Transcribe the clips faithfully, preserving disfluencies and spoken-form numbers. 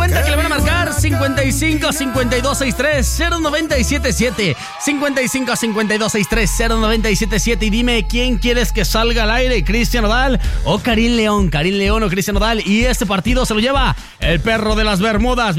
cuenta que le van a marcar cincuenta y cinco cincuenta y dos sesenta y tres cero noventa y siete siete. cincuenta y cinco cincuenta y dos sesenta y tres cero noventa y siete siete. Y dime quién quieres que salga al aire, Cristian Nodal o Karim León. Karim León o Cristian Nodal. Y este partido se lo lleva el perro de las Bermudas.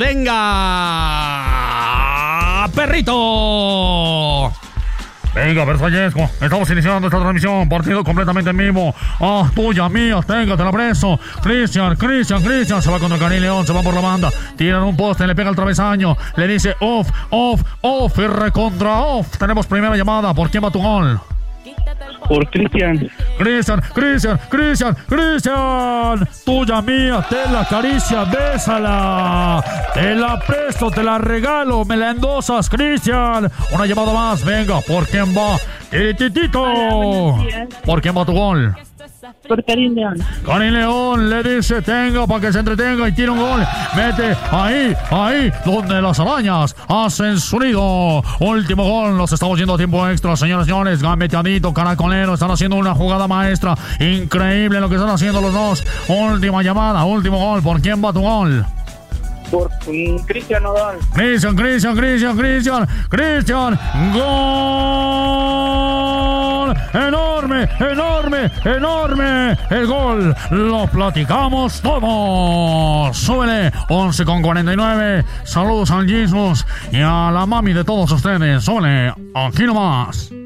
¡Venga, perrito! Venga, Versallesco, estamos iniciando esta transmisión, partido completamente en vivo. Ah, tuya, mía, tenga, te la preso. Cristian, Cristian, Cristian, se va contra Karim León, se va por la banda. Tiran un poste, le pega el travesaño, le dice off, off, off y recontra off. Tenemos primera llamada, ¿por quién va tu gol? Por Cristian. Cristian, Cristian, Cristian, Cristian. Tuya, mía, te la acaricia, bésala. Te la presto, te la regalo, me la endosas, Cristian. Una llamada más, venga, ¿por quién va? Titito. ¿Por quién va tu gol? Por Karim León. Karim León le dice tenga para que se entretenga y tira un gol. Mete ahí, ahí, donde las arañas hacen su nido. Último gol, nos estamos yendo a tiempo extra, señores y señores. Gambeteadito, caracolero, están haciendo una jugada maestra. Increíble lo que están haciendo los dos. Última llamada, último gol. ¿Por quién va tu gol? Por um, Cristian Nodal. Cristian, Cristian, Cristian, Cristian, Cristian. ¡Gol! ¡Enorme, enorme, enorme! El gol lo platicamos todos. Súbele, once con cuarenta y nueve. Saludos al Jesus y a la mami de todos ustedes. Súbele, aquí nomás.